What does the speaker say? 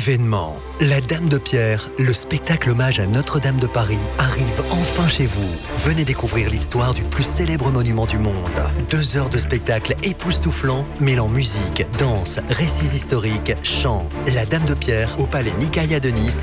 Événement. La Dame de Pierre, le spectacle hommage à Notre-Dame de Paris, arrive enfin chez vous. Venez découvrir l'histoire du plus célèbre monument du monde. 2 heures de spectacle époustouflant, mêlant musique, danse, récits historiques, chants. La Dame de Pierre au Palais Nicaïa de Nice,